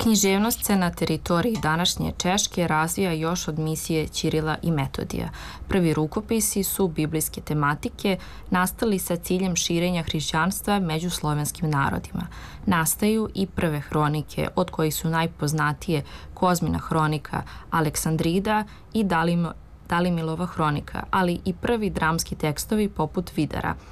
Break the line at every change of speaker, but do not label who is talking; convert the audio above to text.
Književnost se na teritoriji današnje Češke razvija još od misije Ćirila i Metodija. Prvi rukopisi su biblijske tematike, nastali sa ciljem širenja hrišćanstva među slovenskim narodima. Nastaju i prve hronike, od kojih su najpoznatije Kozmina hronika Aleksandrida i Dalimilova hronika, ali i prvi dramski tekstovi poput Vidara,